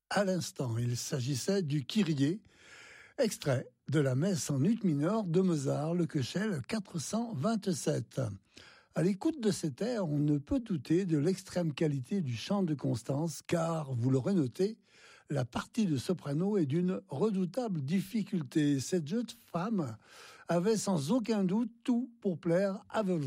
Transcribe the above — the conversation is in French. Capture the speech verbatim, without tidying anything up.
À l'instant, il s'agissait du Kyrie, extrait de la messe en ut mineur de Mozart, le Köchel quatre cent vingt-sept. À l'écoute de cet air, on ne peut douter de l'extrême qualité du chant de Constance, car, vous l'aurez noté, la partie de soprano est d'une redoutable difficulté. Cette jeune femme avait sans aucun doute tout pour plaire à Wolfgang.